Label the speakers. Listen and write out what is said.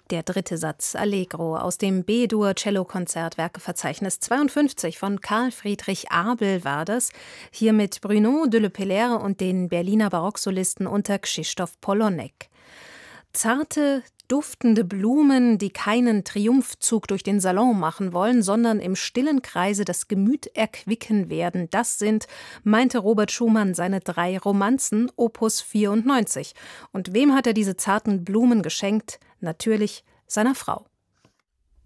Speaker 1: Der dritte Satz Allegro aus dem B-Dur Cellokonzert Werkeverzeichnis 52 von Carl Friedrich Abel war das, hier mit Bruno de Le Pellère und den Berliner Barocksolisten unter Krzysztof Polonek. Zarte, duftende Blumen, die keinen Triumphzug durch den Salon machen wollen, sondern im stillen Kreise das Gemüt erquicken werden, das sind, meinte Robert Schumann, seine 3 Romanzen, Opus 94. Und wem hat er diese zarten Blumen geschenkt? Natürlich seiner Frau.